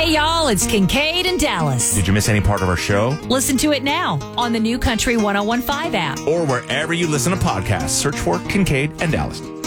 Hey, y'all, it's Kincaid and Dallas. Did you miss any part of our show? Listen to it now on the new Country 101.5 app. Or wherever you listen to podcasts. Search for Kincaid and Dallas.